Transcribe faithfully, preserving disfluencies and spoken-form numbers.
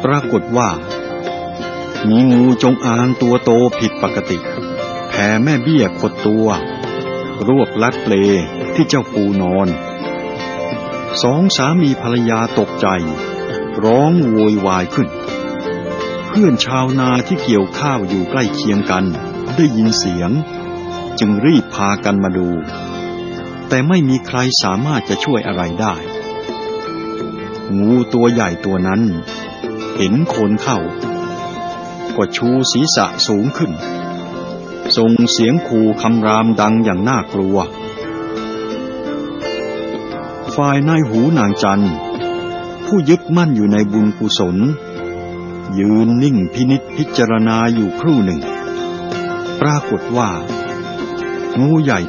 ปรากฏว่ามีงูจงอางตัวโตผิดปกติแผ่แม่เบี้ยขดตัวรวบลัดเปลที่เจ้าปูนอนสองสามีภรรยาตกใจร้องโวยวายขึ้นเพื่อนชาวนาที่เกี่ยวข้าวอยู่ใกล้เคียงกันได้ยินเสียงจึงรีบพากันมาดูแต่ไม่มีใครสามารถจะช่วยอะไรได้งูตัวใหญ่ตัวนั้นเห็นคนเข้าก็ชูศีรษะสูงขึ้นส่งเสียงขู่คำรามดังอย่างน่ากลัวฝ่ายนายหูนางจันทร์ผู้ยึดมั่นอยู่ในบุญกุศลยืนนิ่งพินิจพิจารณาอยู่ครู่หนึ่งปรากฏว่างูใหญ่